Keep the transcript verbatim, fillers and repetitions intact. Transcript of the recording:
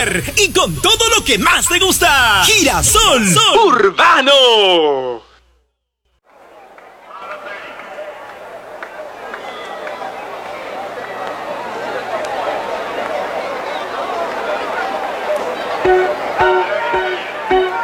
poder y con todo lo que más te gusta. Girasol Sol Urbano.